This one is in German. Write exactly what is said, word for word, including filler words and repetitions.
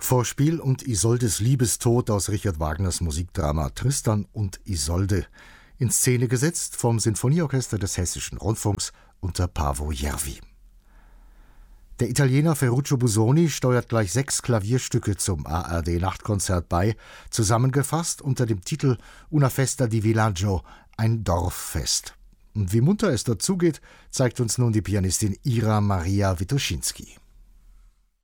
Vorspiel und Isoldes Liebestod aus Richard Wagners Musikdrama Tristan und Isolde, in Szene gesetzt vom Sinfonieorchester des Hessischen Rundfunks unter Paavo Järvi. Der Italiener Ferruccio Busoni steuert gleich sechs Klavierstücke zum A R D-Nachtkonzert bei, zusammengefasst unter dem Titel Una festa di villaggio, ein Dorffest. Und wie munter es dort zugeht, zeigt uns nun die Pianistin Ira Maria Witoschinski.